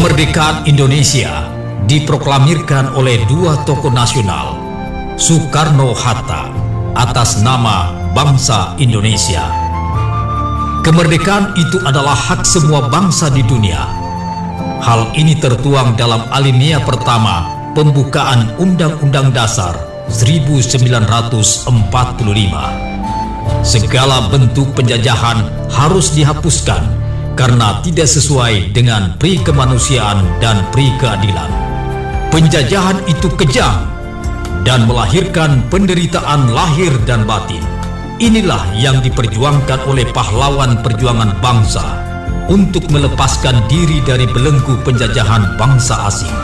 Kemerdekaan Indonesia diproklamirkan oleh dua tokoh nasional, Soekarno-Hatta, atas nama bangsa Indonesia. Kemerdekaan itu adalah hak semua bangsa di dunia. Hal ini tertuang dalam alinea pertama pembukaan Undang-Undang Dasar 1945. Segala bentuk penjajahan harus dihapuskan karena tidak sesuai dengan pri kemanusiaan dan pri keadilan. Penjajahan itu kejam dan melahirkan penderitaan lahir dan batin. Inilah yang diperjuangkan oleh pahlawan perjuangan bangsa untuk melepaskan diri dari belenggu penjajahan bangsa asing.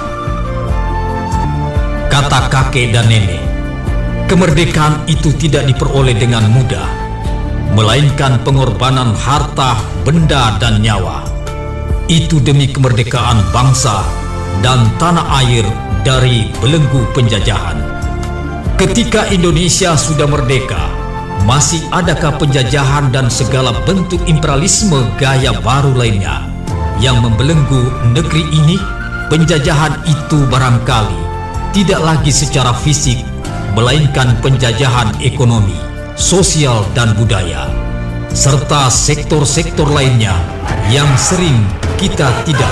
Kata kakek dan nenek, kemerdekaan itu tidak diperoleh dengan mudah, melainkan pengorbanan harta, benda, dan nyawa. Itu demi kemerdekaan bangsa dan tanah air dari belenggu penjajahan. Ketika Indonesia sudah merdeka, masih adakah penjajahan dan segala bentuk imperialisme gaya baru lainnya yang membelenggu negeri ini? Penjajahan itu barangkali tidak lagi secara fisik, melainkan penjajahan ekonomi, sosial dan budaya, serta sektor-sektor lainnya yang sering kita tidak